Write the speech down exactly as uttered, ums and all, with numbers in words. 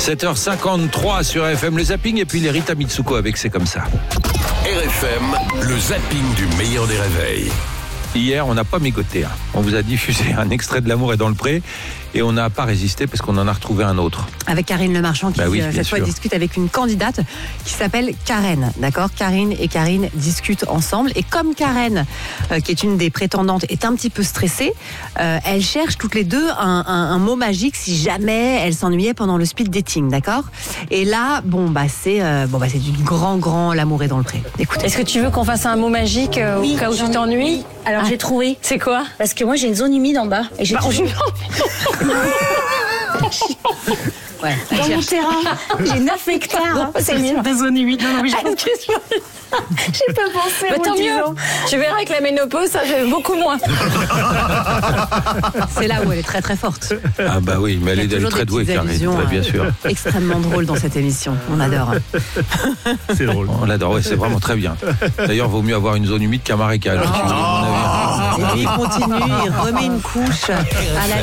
sept heures cinquante-trois sur R F M, le zapping, et puis les Rita Mitsuko avec C'est comme ça. R F M, le zapping du meilleur des réveils. Hier, on n'a pas mégoté. Hein. On vous a diffusé un extrait de L'amour est dans le pré et on n'a pas résisté parce qu'on en a retrouvé un autre. Avec Karine Le Marchand qui, bah oui, euh, cette fois, discute avec une candidate qui s'appelle Karen. D'accord ? Karine et Karine discutent ensemble. Et comme Karen, euh, qui est une des prétendantes, est un petit peu stressée, euh, elles cherchent toutes les deux un, un, un mot magique si jamais elles s'ennuyaient pendant le speed dating. D'accord ? Et là, bon, bah, c'est, euh, bon, bah, c'est du grand, grand L'amour est dans le pré. Écoutez. Est-ce que tu veux qu'on fasse un mot magique euh, oui, au cas où tu t'ennuies ? Oui. Alors ah. j'ai trouvé. C'est quoi ? Parce que moi j'ai une zone humide en bas. Et j'ai bah, toujours... Ouais, dans mon terrain, j'ai neuf hectares. Non, c'est mieux. Des zones humides. Non, non, mais j'ai pas J'ai pas pensé. Bah, tant mieux. Tu verras avec la ménopause, ça fait beaucoup moins. C'est là où elle est très très forte. Ah bah oui, mais elle est, elle est très douée, Karine, ouais, bien sûr. Extrêmement drôle dans cette émission. On adore. C'est drôle. On l'adore, ouais, c'est vraiment très bien. D'ailleurs, vaut mieux avoir une zone humide qu'un marécage. Oh. Et puis il continue, il remet une couche à la